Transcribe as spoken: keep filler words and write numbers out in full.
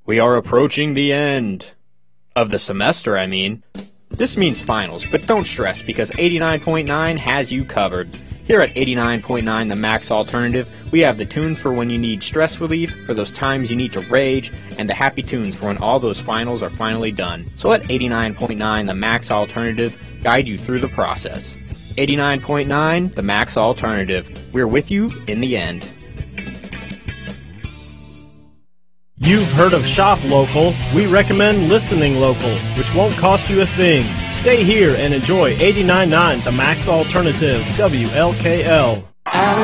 We are approaching the end of the semester, I mean. This means finals, but don't stress because eighty-nine point nine has you covered. Here at eighty-nine point nine, the Max Alternative, we have the tunes for when you need stress relief, for those times you need to rage, and the happy tunes for when all those finals are finally done. So let eighty-nine point nine, the Max Alternative, guide you through the process. eighty-nine point nine, the Max Alternative. We're with you in the end. You've heard of Shop Local. We recommend listening local, which won't cost you a thing. Stay here and enjoy eighty-nine point nine, the Max Alternative, W L K L.